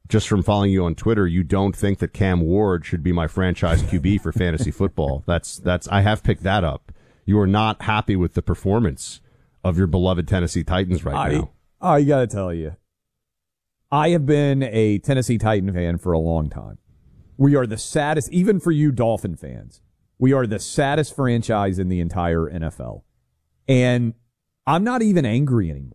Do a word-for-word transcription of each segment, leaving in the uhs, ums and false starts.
just from following you on Twitter, you don't think that Cam Ward should be my franchise Q B for fantasy football. That's that's I have picked that up. You are not happy with the performance of your beloved Tennessee Titans right I, now. I got to tell you, I have been a Tennessee Titan fan for a long time. We are the saddest, even for you Dolphin fans, we are the saddest franchise in the entire N F L. And I'm not even angry anymore.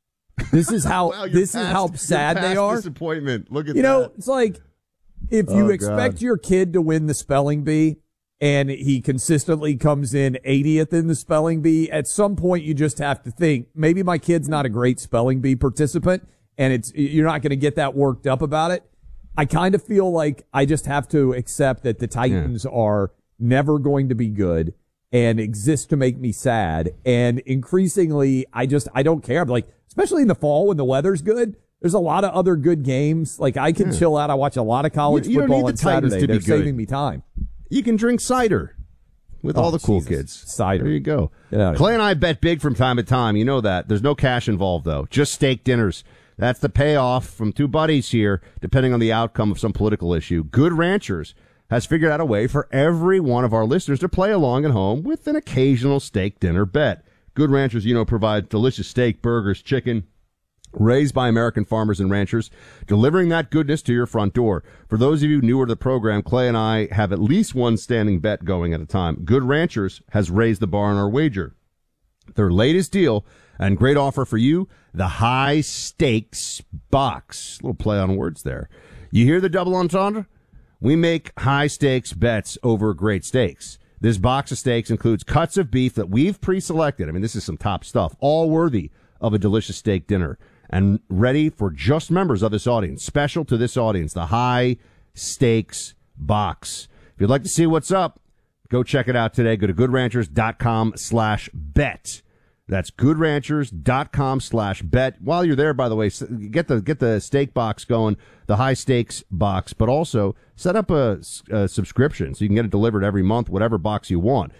This is how wow, this past, is how sad they are. Disappointment. Look at you that. know, it's like if you oh, expect God. your kid to win the spelling bee and he consistently comes in eightieth in the spelling bee, at some point you just have to think, maybe my kid's not a great spelling bee participant, and it's you're not going to get that worked up about it. I kind of feel like I just have to accept that the Titans yeah. are never going to be good and exist to make me sad. And increasingly, I just, I don't care. I'm like, especially in the fall when the weather's good, there's a lot of other good games. Like, I can yeah. chill out. I watch a lot of college you, you football don't need on the Titans Saturday. to They're be good. saving me time. You can drink cider with oh, all the cool Jesus. kids. Cider. There you go. Clay here. and I bet big from time to time. You know that. There's no cash involved, though. Just steak dinners. That's the payoff from two buddies here, depending on the outcome of some political issue. Good Ranchers has figured out a way for every one of our listeners to play along at home with an occasional steak dinner bet. Good Ranchers, you know, provide delicious steak, burgers, chicken, raised by American farmers and ranchers, delivering that goodness to your front door. For those of you newer to the program, Clay and I have at least one standing bet going at a time. Good Ranchers has raised the bar on our wager. Their latest deal and great offer for you, the High Stakes Box. A little play on words there. You hear the double entendre? We make high-stakes bets over great steaks. This box of steaks includes cuts of beef that we've pre-selected. I mean, this is some top stuff, all worthy of a delicious steak dinner and ready for just members of this audience. Special to this audience, the high-stakes box. If you'd like to see what's up, go check it out today. Go to goodranchers.com slash bet. That's goodranchers.com slash bet. While you're there, by the way, get the get the steak box going, the high stakes box, but also set up a, a subscription so you can get it delivered every month, whatever box you want.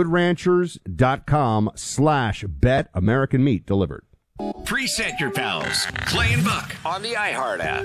Goodranchers.com slash bet. American meat delivered. Preset your pals, Clay and Buck, on the iHeart app.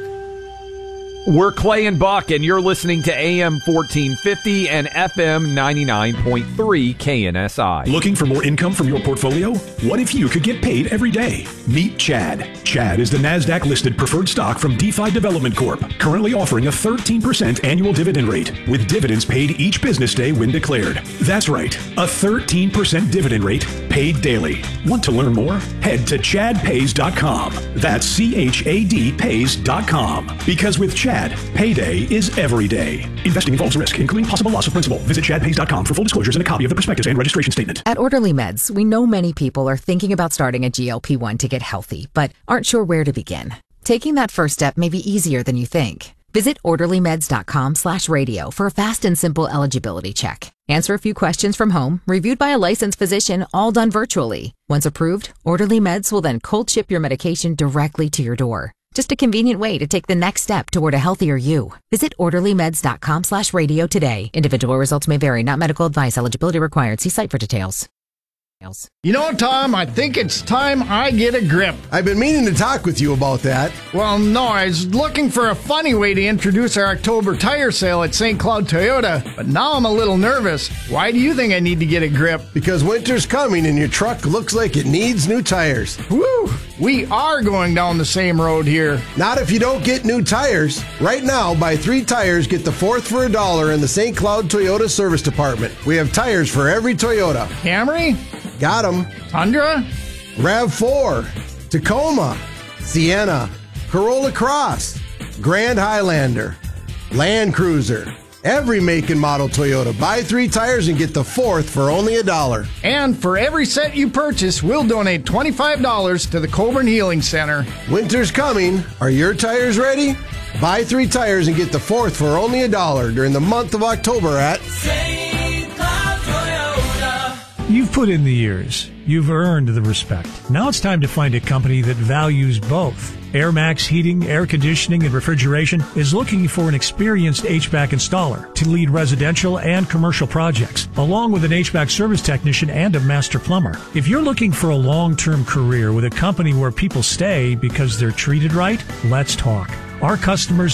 We're Clay and Buck, and you're listening to A M fourteen fifty and F M ninety-nine point three K N S I. Looking for more income from your portfolio? What if you could get paid every day? Meet Chad. Chad is the NASDAQ-listed preferred stock from DeFi Development Corp, currently offering a thirteen percent annual dividend rate, with dividends paid each business day when declared. That's right, a thirteen percent dividend rate paid daily. Want to learn more? Head to chad pays dot com. That's C H A D pays dot com. Because with Chad, payday is every day. Investing involves risk, including possible loss of principal. Visit chad pays dot com for full disclosures and a copy of the prospectus and registration statement. At Orderly Meds, we know many people are thinking about starting a G L P one to get healthy, but aren't sure where to begin. Taking that first step may be easier than you think. Visit orderlymeds.com slash radio for a fast and simple eligibility check. Answer a few questions from home, reviewed by a licensed physician, all done virtually. Once approved, Orderly Meds will then cold ship your medication directly to your door. Just a convenient way to take the next step toward a healthier you. Visit orderlymeds.com slash radio today. Individual results may vary, not medical advice. Eligibility required. See site for details. You know, Tom, I think it's time I get a grip. I've been meaning to talk with you about that. Well, no, I was looking for a funny way to introduce our October tire sale at Saint Cloud Toyota, but now I'm a little nervous. Why do you think I need to get a grip? Because winter's coming and your truck looks like it needs new tires. Woo! We are going down the same road here. Not if you don't get new tires. Right now, buy three tires, get the fourth for a dollar in the Saint Cloud Toyota Service Department. We have tires for every Toyota. Camry? Got them. Tundra? RAV four, Tacoma, Sienna, Corolla Cross, Grand Highlander, Land Cruiser. Every make and model Toyota. Buy three tires and get the fourth for only a dollar. And for every set you purchase, we'll donate twenty-five dollars to the Coburn Healing Center. Winter's coming. Are your tires ready? Buy three tires and get the fourth for only a dollar during the month of October at Saint Cloud Toyota. You've put in the years. You've earned the respect. Now it's time to find a company that values both. Air Max Heating, Air Conditioning, and Refrigeration is looking for an experienced H V A C installer to lead residential and commercial projects, along with an H V A C service technician and a master plumber. If you're looking for a long-term career with a company where people stay because they're treated right, let's talk. Our customers